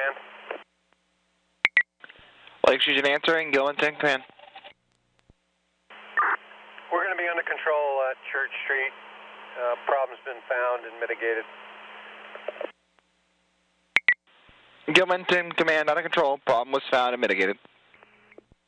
Command. Lake Fusion answering, Gilmanton Command. We're going to be under control at Church Street. Problem's been found and mitigated. Gilmanton Command, under control. Problem was found and mitigated.